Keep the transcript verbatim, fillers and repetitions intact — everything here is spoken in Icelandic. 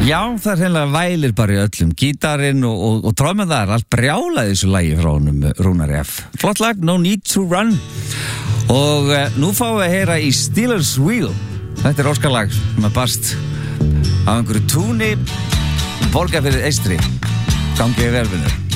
Já, það er hreinlega vælir bara í öllum. Gítarinn og, og, og trómið það er allt brjálaði þessu lagi frá honum Rúnari F. Flott lag, No Need to Run. Og uh, nú fáum við að heyra í Steelers Wheel. Þetta er óskarlag sem að bast á einhverju túni borga fyrir Eystri. Gangið vel, vinur.